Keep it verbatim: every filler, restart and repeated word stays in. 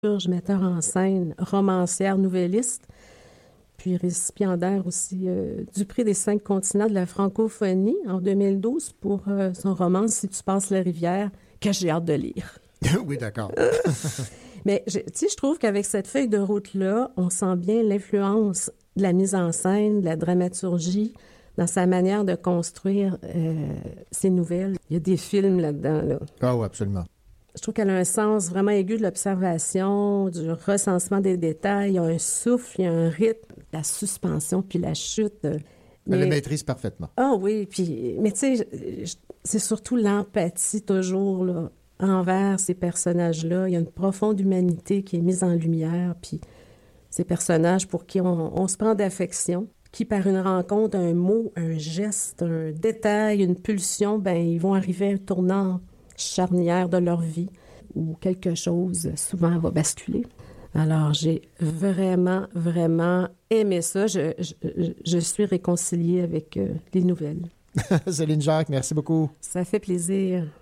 metteur en scène, romancière, nouvelliste, puis récipiendaire aussi euh, du prix des cinq continents de la francophonie en deux mille douze pour euh, son roman « Si tu passes la rivière », que j'ai hâte de lire. Oui, d'accord. Mais tu sais, je trouve qu'avec cette feuille de route-là, on sent bien l'influence de la mise en scène, de la dramaturgie, dans sa manière de construire euh, ses nouvelles. Il y a des films là-dedans, là. Ah oui, absolument. Je trouve qu'elle a un sens vraiment aigu de l'observation, du recensement des détails. Il y a un souffle, il y a un rythme, la suspension puis la chute. Elle Mais... le maîtrise parfaitement. Ah oui, puis... Mais tu sais, c'est surtout l'empathie toujours, là, envers ces personnages-là. Il y a une profonde humanité qui est mise en lumière, puis ces personnages pour qui on, on se prend d'affection, qui par une rencontre, un mot, un geste, un détail, une pulsion, ben ils vont arriver à un tournant charnière de leur vie où quelque chose souvent va basculer. Alors, j'ai vraiment, vraiment aimé ça. Je, je, je suis réconciliée avec euh, les nouvelles. Céline Jacques, merci beaucoup. Ça fait plaisir.